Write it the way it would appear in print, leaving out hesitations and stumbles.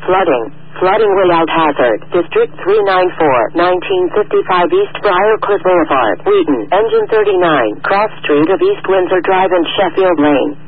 Flooding. Flooding without hazard. District 394, 1955 East Briarcliff Boulevard, Wheaton. Engine 39, cross street of East Windsor Drive and Sheffield Lane.